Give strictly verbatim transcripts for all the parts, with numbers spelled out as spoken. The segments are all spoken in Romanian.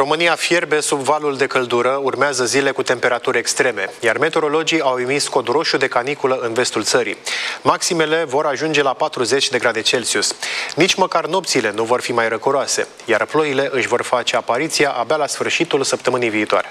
România fierbe sub valul de căldură, urmează zile cu temperaturi extreme, iar meteorologii au emis cod roșu de caniculă în vestul țării. Maximele vor ajunge la patruzeci de grade Celsius. Nici măcar nopțile nu vor fi mai răcoroase, iar ploile își vor face apariția abia la sfârșitul săptămânii viitoare.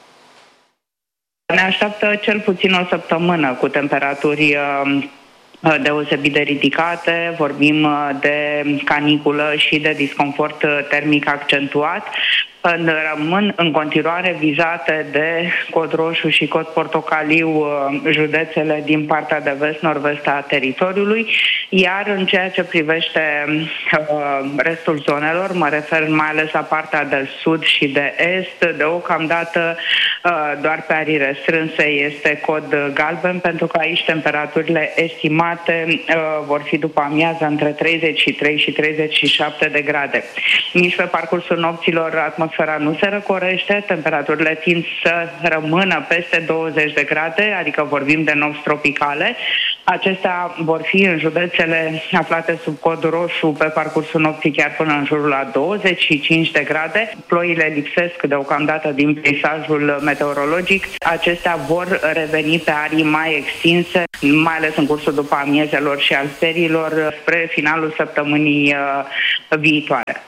Ne așteaptă cel puțin o săptămână cu temperaturi deosebit de ridicate, vorbim de caniculă și de disconfort termic accentuat. Rămân în continuare vizate de cod roșu și cod portocaliu județele din partea de vest-nord-vest a teritoriului, iar în ceea ce privește restul zonelor, mă refer mai ales la partea de sud și de est, deocamdată doar pe arii restrânse este cod galben, pentru că aici temperaturile estimate vor fi după amiază între treizeci și trei și treizeci și șapte de grade. Nici pe parcursul nopților atmosfera nu se răcorește, temperaturile tind să rămână peste douăzeci de grade, adică vorbim de nopți tropicale. Acestea vor fi în județele aflate sub cod roșu pe parcursul nopții chiar până în jurul la douăzeci și cinci de grade. Ploile lipsesc deocamdată din peisajul meteorologic. Acestea vor reveni pe arii mai extinse, mai ales în cursul după amiezelor și al serilor, spre finalul săptămânii uh, viitoare.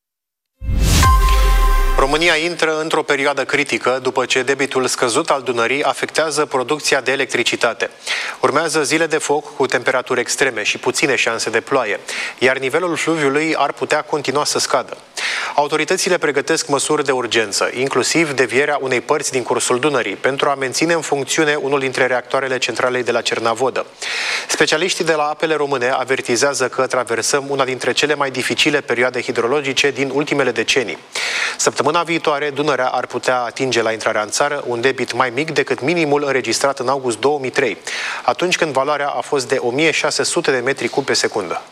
România intră într-o perioadă critică după ce debitul scăzut al Dunării afectează producția de electricitate. Urmează zile de foc cu temperaturi extreme și puține șanse de ploaie, iar nivelul fluviului ar putea continua să scadă. Autoritățile pregătesc măsuri de urgență, inclusiv devierea unei părți din cursul Dunării, pentru a menține în funcțiune unul dintre reactoarele centralei de la Cernavodă. Specialiștii de la Apele Române avertizează că traversăm una dintre cele mai dificile perioade hidrologice din ultimele decenii. Săptămâna viitoare, Dunărea ar putea atinge la intrarea în țară un debit mai mic decât minimul înregistrat în august două mii trei, atunci când valoarea a fost de o mie șase sute de metri cub pe secundă.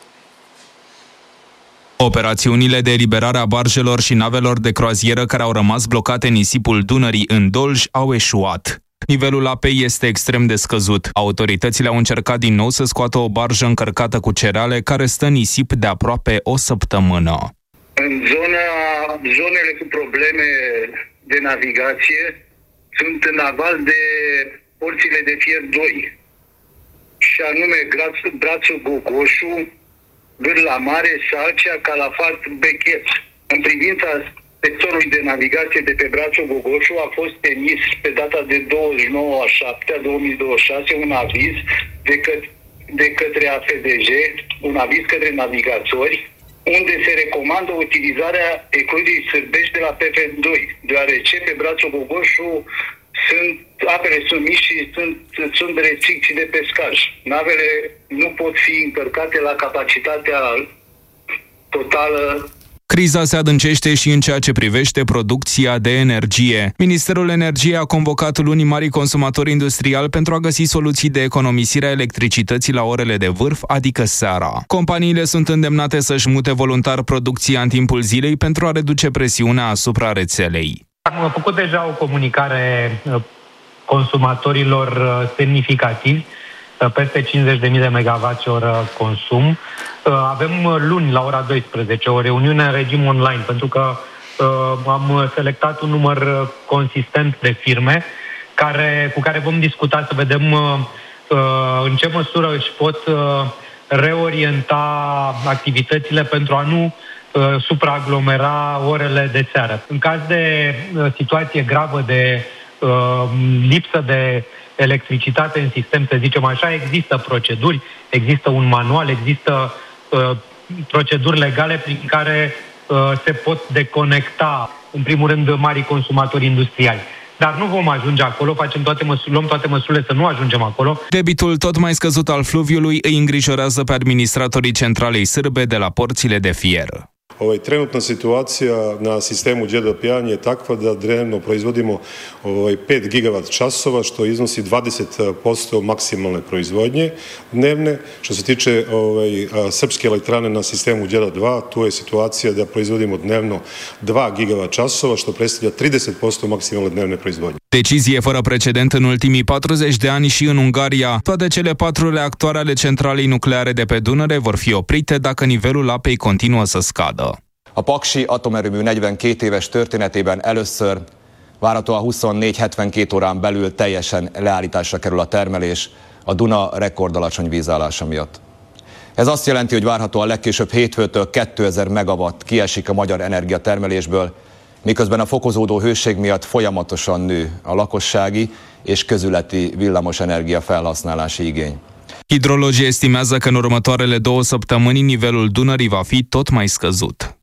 Operațiunile de eliberare a barjelor și navelor de croazieră care au rămas blocate în nisipul Dunării în Dolj au eșuat. Nivelul apei este extrem de scăzut. Autoritățile au încercat din nou să scoată o barjă încărcată cu cereale care stă în nisip de aproape o săptămână. În zona, zonele cu probleme de navigație sunt în aval de porțile de fier doi, și anume Brațul Gogoșu, Vârla Mare, Salcea, Calafat, Bechet. În privința sectorului de navigație de pe Brațul Gogoșu a fost emis pe data de douăzeci și nouă a șaptea două mii douăzeci și șase un aviz de, că- de către A F D J, un aviz către navigatori, unde se recomandă utilizarea ecluzii sârbești de la P F doi, deoarece pe Brațul Gogoșu sunt, apele sunt mici și sunt, sunt restricții de pescaj. Navele nu pot fi încărcate la capacitatea totală. Criza se adâncește și în ceea ce privește producția de energie. Ministerul Energiei a convocat luni marii consumatori industriali pentru a găsi soluții de economisire a electricității la orele de vârf, adică seara. Companiile sunt îndemnate să-și mute voluntar producția în timpul zilei pentru a reduce presiunea asupra rețelei. Am făcut deja o comunicare consumatorilor semnificativi, peste cincizeci de mii de megawatt-oră consum. Avem luni la ora douăsprezece o reuniune în regim online, pentru că am selectat un număr consistent de firme care, cu care vom discuta să vedem în ce măsură își pot reorienta activitățile pentru a nu supraaglomera orele de seară. În caz de situație gravă de lipsă de electricitate în sistem, să zicem așa, există proceduri, există un manual, există uh, proceduri legale prin care uh, se pot deconecta, în primul rând, marii consumatori industriali. Dar nu vom ajunge acolo, facem toate măsuri, luăm toate măsurile să nu ajungem acolo. Debitul tot mai scăzut al fluviului îi îngrijorează pe administratorii centralei sârbe de la porțile de fier. Ovaj, trenutna situacija na sistemu G D P A je takva da dnevno proizvodimo ovaj, pet gigavat časova, što iznosi dvadeset posto maksimalne proizvodnje dnevne. Što se tiče ovaj, srpske elektrane na sistemu G D dva, tu je situacija da proizvodimo dnevno dva gigavat časova, što predstavlja trideset posto maksimalne dnevne proizvodnje. Decizie fără precedent în ultimii patruzeci de ani și în Ungaria. Toate cele patru reactoare ale centralei nucleare de pe Dunăre vor fi oprite dacă nivelul apei continuă să scadă. A paksi atomerőmű negyvenkét éves történetében először, várhatóan huszonnégy hetvenkét órán belül teljesen leállításra kerül a termelés a Duna rekordalacsony vízállása miatt. Ez azt jelenti, hogy várhatóan legkésőbb hétfőtől kétezer megawatt kiesik a magyar energiatermelésből, miközben a fokozódó hőség miatt folyamatosan nő a lakossági és közületi villamosenergia felhasználási igény. Hidrologii estimează că în următoarele două săptămâni nivelul Dunării va fi tot mai scăzut.